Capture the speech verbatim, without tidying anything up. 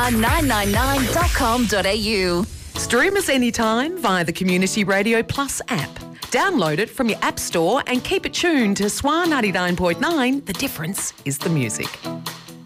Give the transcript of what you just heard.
r nine nine nine dot com dot a u. Stream us anytime via the Community Radio Plus app. Download it from your app store and keep it tuned to S W R ninety-nine point nine. The difference is the music.